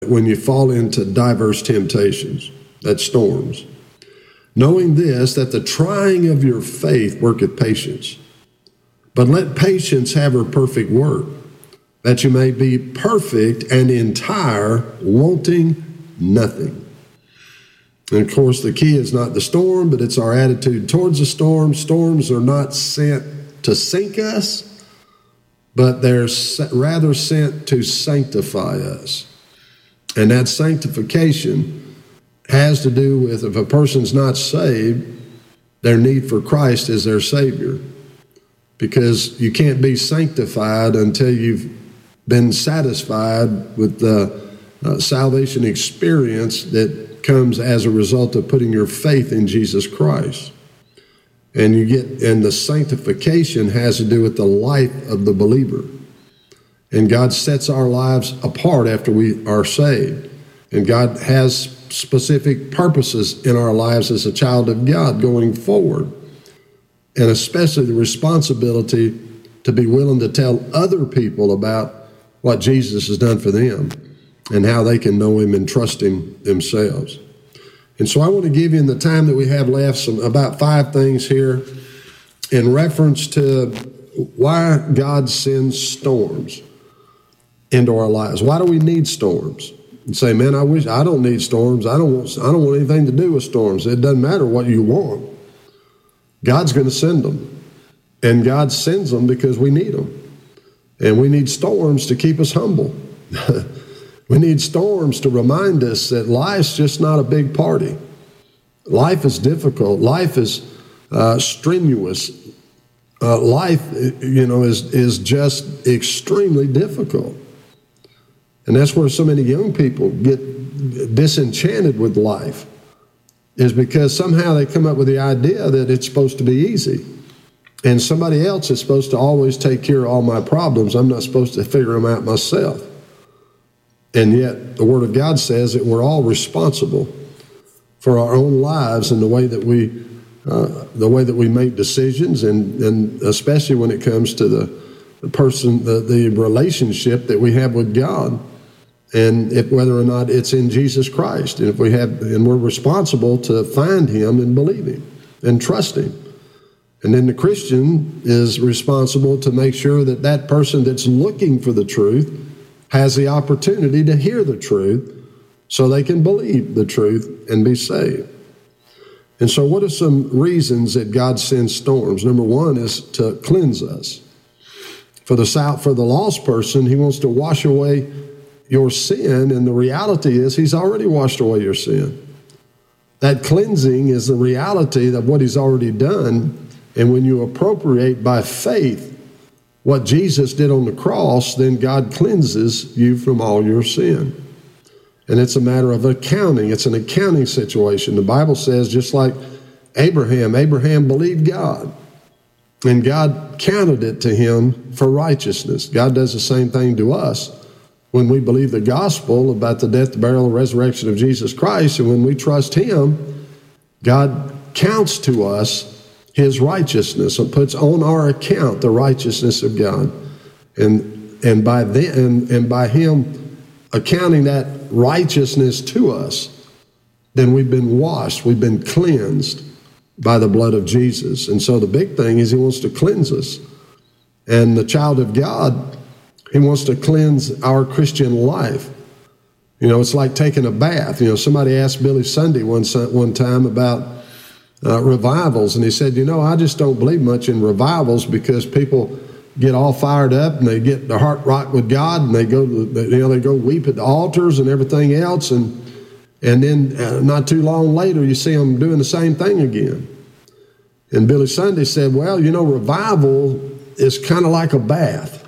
when you fall into diverse temptations, that's storms. Knowing this, that the trying of your faith worketh patience. But let patience have her perfect work, that you may be perfect and entire, wanting nothing. And of course, the key is not the storm, but it's our attitude towards the storm. Storms are not sent to sink us, but they're rather sent to sanctify us. And that sanctification has to do with, if a person's not saved, their need for Christ as their Savior. Because you can't be sanctified until you've been satisfied with the salvation experience that comes as a result of putting your faith in Jesus Christ. And the sanctification has to do with the life of the believer. And God sets our lives apart after we are saved. And God has specific purposes in our lives as a child of God going forward. And especially the responsibility to be willing to tell other people about what Jesus has done for them and how they can know him and trust him themselves. And so I want to give you, in the time that we have left, about 5 things here in reference to why God sends storms into our lives. Why do we need storms? And say, man, I don't need storms. I don't want anything to do with storms. It doesn't matter what you want. God's going to send them. And God sends them because we need them. And we need storms to keep us humble. We need storms to remind us that life's just not a big party. Life is difficult. Life is strenuous. Life, is just extremely difficult. And that's where so many young people get disenchanted with life, is because somehow they come up with the idea that it's supposed to be easy. And somebody else is supposed to always take care of all my problems. I'm not supposed to figure them out myself. And yet the Word of God says that we're all responsible for our own lives and the way that we make decisions, and especially when it comes to the relationship that we have with God, and whether or not it's in Jesus Christ. And we're responsible to find him and believe him and trust him. And then the Christian is responsible to make sure that that person that's looking for the truth has the opportunity to hear the truth so they can believe the truth and be saved. And so what are some reasons that God sends storms? Number 1 is to cleanse us. For the lost person, he wants to wash away your sin, and the reality is he's already washed away your sin. That cleansing is the reality of what he's already done. And when you appropriate by faith what Jesus did on the cross, then God cleanses you from all your sin. And it's a matter of accounting. It's an accounting situation. The Bible says, just like Abraham believed God, and God counted it to him for righteousness. God does the same thing to us when we believe the gospel about the death, the burial, and resurrection of Jesus Christ. And when we trust him, God counts to us his righteousness and puts on our account the righteousness of God. And by him accounting that righteousness to us, then we've been washed, we've been cleansed by the blood of Jesus. And so the big thing is he wants to cleanse us. And the child of God, he wants to cleanse our Christian life. It's like taking a bath. Somebody asked Billy Sunday one time about revivals, and he said, I just don't believe much in revivals because people get all fired up and they get their heart right with God, and they go weep at the altars and everything else, and then not too long later you see them doing the same thing again. And Billy Sunday said, well, revival is kind of like a bath.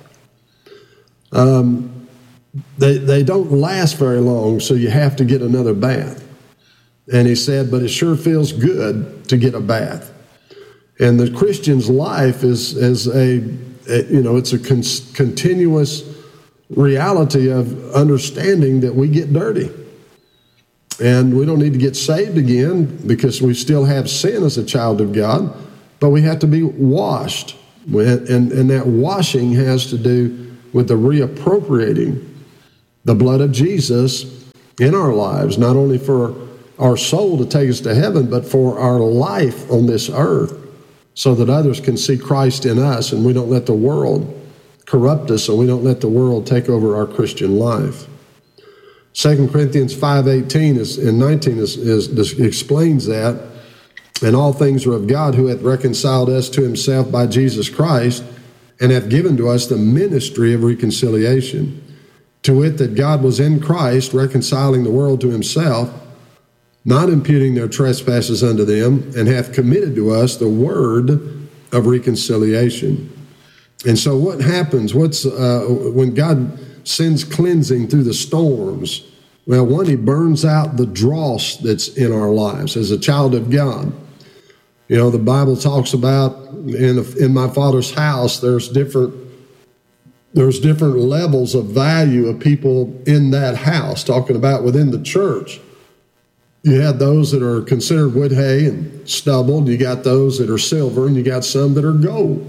They don't last very long, so you have to get another bath. And he said, but it sure feels good to get a bath. And the Christian's life is it's a continuous reality of understanding that we get dirty. And we don't need to get saved again because we still have sin as a child of God, but we have to be washed. And that washing has to do with the reappropriating the blood of Jesus in our lives, not only for our soul to take us to heaven, but for our life on this earth, so that others can see Christ in us and we don't let the world corrupt us, and we don't let the world take over our Christian life. 2 Corinthians 5:18 and 19 explains that, and all things are of God, who hath reconciled us to himself by Jesus Christ, and hath given to us the ministry of reconciliation. To wit, that God was in Christ, reconciling the world to himself, not imputing their trespasses unto them, and hath committed to us the word of reconciliation. And so what happens? When God sends cleansing through the storms? Well, one, he burns out the dross that's in our lives as a child of God. You know, the Bible talks about in my Father's house, there's different levels of value of people in that house, talking about within the church. You had those that are considered wood, hay, and stubble. You got those that are silver, and you got some that are gold.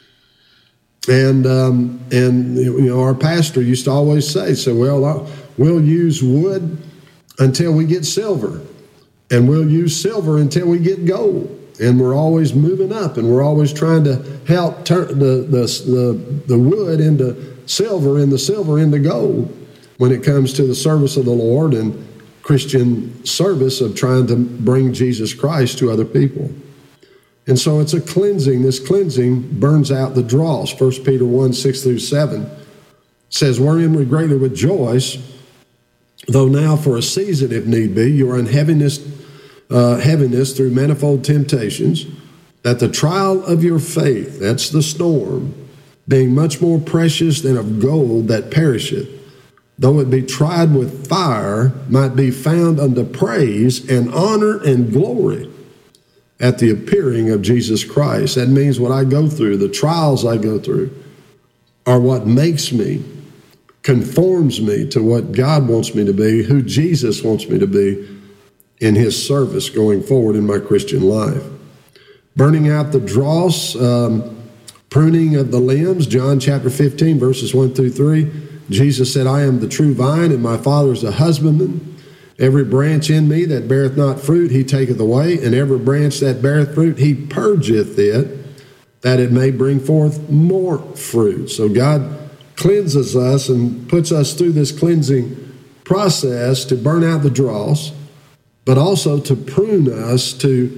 And you know, our pastor used to always say, we'll use wood until we get silver, and we'll use silver until we get gold. And we're always moving up, and we're always trying to help turn the wood into silver and the silver into gold when it comes to the service of the Lord and Christian service of trying to bring Jesus Christ to other people. And so it's a cleansing. This cleansing burns out the dross. 1 Peter 1:6-7 says, wherein we greatly rejoice, though now for a season, if need be, you are in heaviness through manifold temptations, that the trial of your faith, that's the storm, being much more precious than of gold that perisheth, though it be tried with fire, might be found unto praise and honor and glory at the appearing of Jesus Christ. That means what I go through, the trials I go through, are what makes me, conforms me to what God wants me to be, who Jesus wants me to be in his service going forward in my Christian life. Burning out the dross, pruning of the limbs, John chapter 15, verses 1-3. Jesus said, I am the true vine, and my Father is the husbandman. Every branch in me that beareth not fruit, he taketh away, and every branch that beareth fruit, he purgeth it, that it may bring forth more fruit. So God cleanses us and puts us through this cleansing process to burn out the dross, but also to prune us, to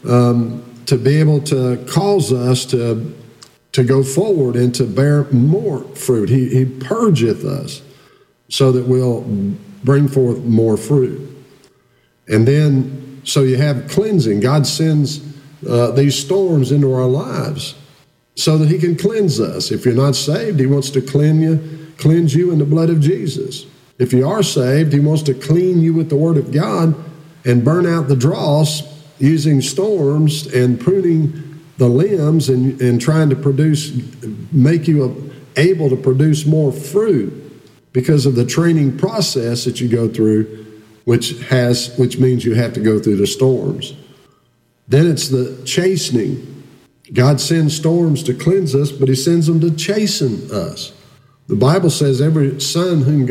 be able to cause us to go forward and to bear more fruit. He purgeth us so that we'll bring forth more fruit. And then, so you have cleansing. God sends these storms into our lives so that he can cleanse us. If you're not saved, he wants to cleanse you in the blood of Jesus. If you are saved, he wants to clean you with the word of God and burn out the dross using storms and pruning the limbs and trying to make you able to produce more fruit because of the training process that you go through, which means you have to go through the storms. Then it's the chastening. God sends storms to cleanse us, but he sends them to chasten us. The Bible says every son whom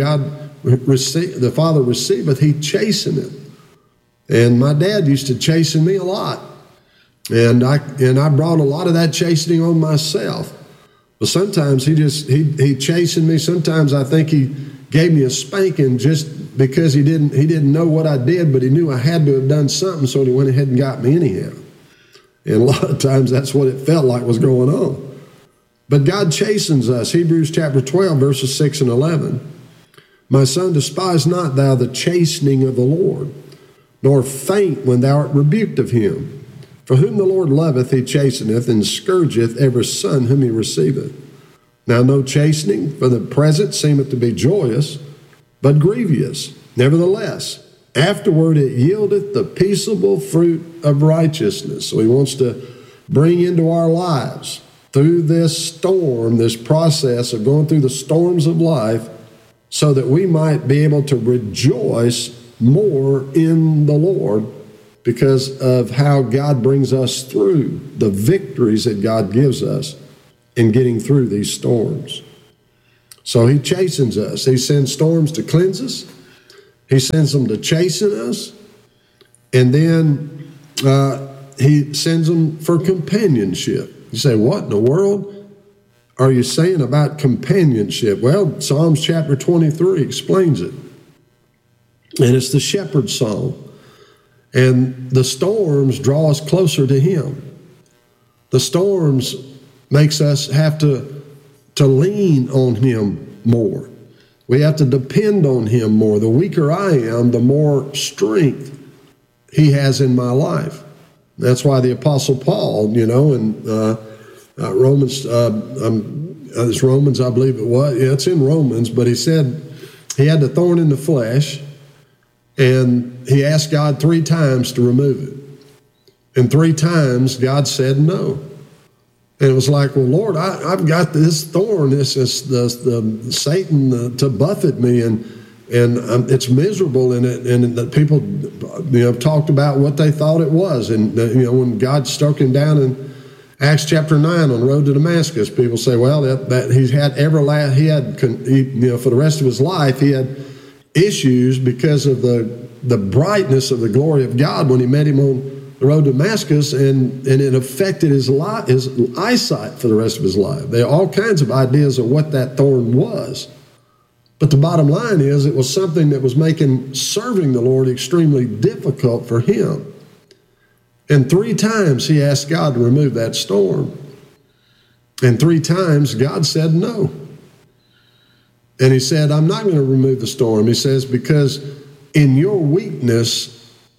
the Father receiveth, he chasteneth. And my dad used to chasten me a lot. And I brought a lot of that chastening on myself. But sometimes he chastened me. Sometimes I think he gave me a spanking just because he didn't know what I did, but he knew I had to have done something, so he went ahead and got me anyhow. And a lot of times that's what it felt like was going on. But God chastens us. Hebrews chapter 12, verses 6 and 11. My son, despise not thou the chastening of the Lord, nor faint when thou art rebuked of him. For whom the Lord loveth, he chasteneth, and scourgeth every son whom he receiveth. Now no chastening for the present seemeth to be joyous, but grievous. Nevertheless, afterward it yieldeth the peaceable fruit of righteousness. So he wants to bring into our lives, through this storm, this process of going through the storms of life, so that we might be able to rejoice more in the Lord because of how God brings us through, the victories that God gives us in getting through these storms. So he chastens us. He sends storms to cleanse us. He sends them to chasten us, and then he sends them for companionship. You say, what in the world are you saying about companionship? Well, Psalms chapter 23 explains it. And it's the shepherd's song. And the storms draw us closer to him. The storms makes us have to lean on him more. We have to depend on him more. The weaker I am, the more strength he has in my life. That's why the Apostle Paul, in Romans, it's Romans, I believe it was. Yeah, it's in Romans, but he said he had the thorn in the flesh, and he asked God 3 times to remove it. And 3 times God said no. And it was like, well, Lord, I've got this thorn, this is the Satan to buffet me, and it's miserable in it. And the people, have talked about what they thought it was. And when God struck him down in Acts chapter 9 on the road to Damascus, people say, well, that for the rest of his life, he had issues because of the brightness of the glory of God when he met him on the road to Damascus, and it affected his eyesight for the rest of his life. There are all kinds of ideas of what that thorn was. But the bottom line is it was something that was making serving the Lord extremely difficult for him. And 3 times he asked God to remove that storm. And 3 times God said no. And he said, I'm not going to remove the storm. He says, because in your weakness,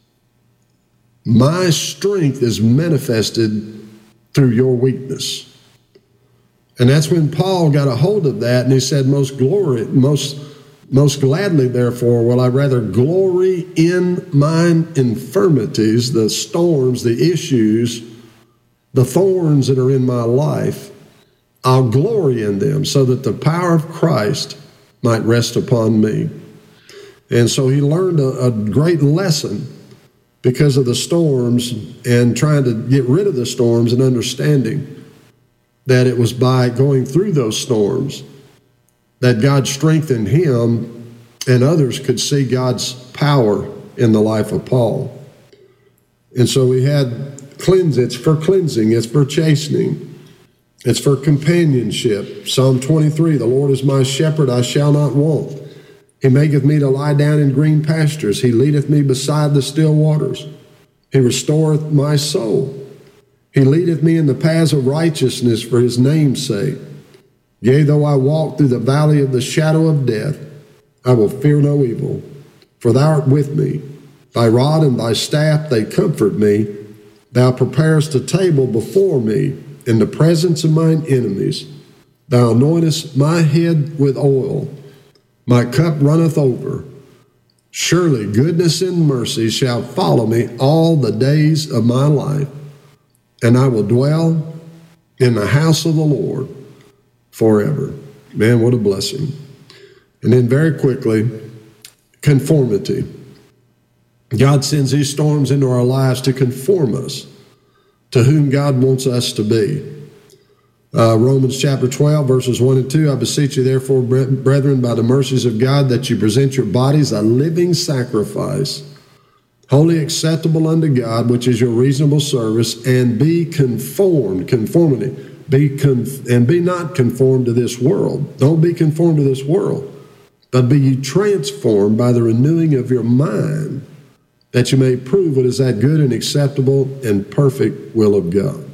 my strength is manifested through your weakness. And that's when Paul got a hold of that, and he said, most gladly, therefore, will I rather glory in mine infirmities, the storms, the issues, the thorns that are in my life. I'll glory in them so that the power of Christ might rest upon me. And so he learned a great lesson because of the storms, and trying to get rid of the storms, and understanding that it was by going through those storms that God strengthened him, and others could see God's power in the life of Paul. And so we had cleansing. It's for cleansing. It's for chastening. It's for companionship. Psalm 23, the Lord is my shepherd, I shall not want. He maketh me to lie down in green pastures. He leadeth me beside the still waters. He restoreth my soul. He leadeth me in the paths of righteousness for his name's sake. Yea, though I walk through the valley of the shadow of death, I will fear no evil, for thou art with me. Thy rod and thy staff, they comfort me. Thou preparest a table before me in the presence of mine enemies. Thou anointest my head with oil. My cup runneth over. Surely goodness and mercy shall follow me all the days of my life, and I will dwell in the house of the Lord forever. Man, what a blessing. And then very quickly, conformity. God sends these storms into our lives to conform us to whom God wants us to be. Romans chapter 12, verses 1 and 2, I beseech you therefore, brethren, by the mercies of God, that you present your bodies a living sacrifice, wholly acceptable unto God, which is your reasonable service, and be conformed, conformity, and be not conformed to this world. Don't be conformed to this world, but be ye transformed by the renewing of your mind, that you may prove what is that good and acceptable and perfect will of God.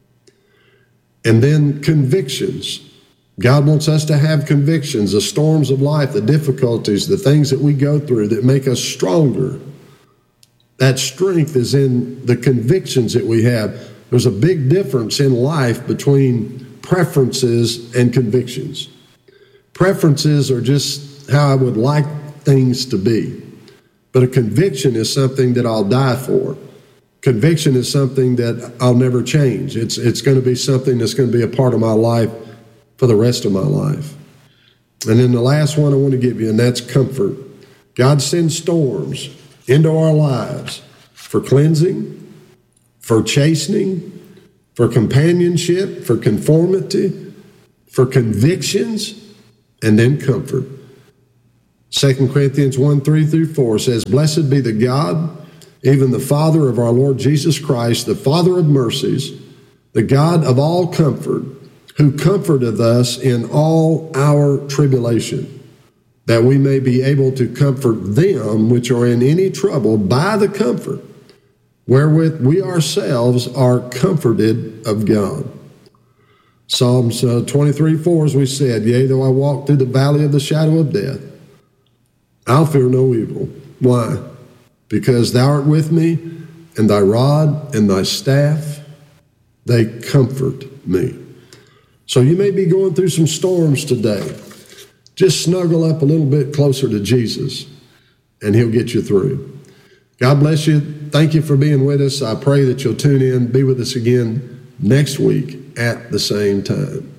And then convictions. God wants us to have convictions, the storms of life, the difficulties, the things that we go through that make us stronger. That strength is in the convictions that we have. There's a big difference in life between preferences and convictions. Preferences are just how I would like things to be. But a conviction is something that I'll die for. Conviction is something that I'll never change. It's going to be something that's going to be a part of my life for the rest of my life. And then the last one I want to give you, and that's comfort. God sends storms into our lives for cleansing, for chastening, for companionship, for conformity, for convictions, and then comfort. 2 Corinthians 1:3-4 says, "Blessed be the God, even the Father of our Lord Jesus Christ, the Father of mercies, the God of all comfort, who comforteth us in all our tribulation, that we may be able to comfort them which are in any trouble by the comfort wherewith we ourselves are comforted of God." Psalms 23:4, as we said, "Yea, though I walk through the valley of the shadow of death, I'll fear no evil." Why? Because thou art with me, and thy rod and thy staff, they comfort me. So you may be going through some storms today. Just snuggle up a little bit closer to Jesus, and he'll get you through. God bless you. Thank you for being with us. I pray that you'll tune in, be with us again next week at the same time.